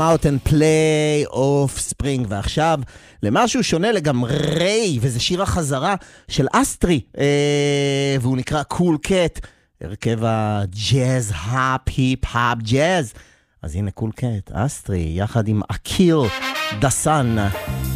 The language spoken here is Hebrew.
out and play Offspring, ועכשיו למשהו שונה לגמרי, וזה שיר החזרה של אסטרי, והוא נקרא קול קט, הרכב הג'אז, היפ-הופ ג'אז. אז הנה קול קט, אסטרי, יחד עם אקיל דסן.